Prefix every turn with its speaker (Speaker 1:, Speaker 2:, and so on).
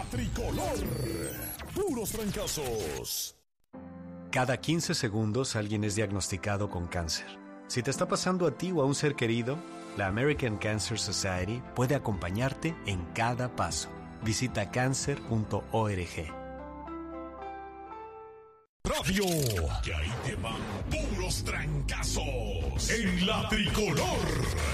Speaker 1: La Tricolor. Puros trancazos.
Speaker 2: Cada 15 segundos alguien es diagnosticado con cáncer. Si te está pasando a ti o a un ser querido, la American Cancer Society puede acompañarte en cada paso. Visita cancer.org.
Speaker 1: Radio, que ahí te van puros trancazos en La Tricolor.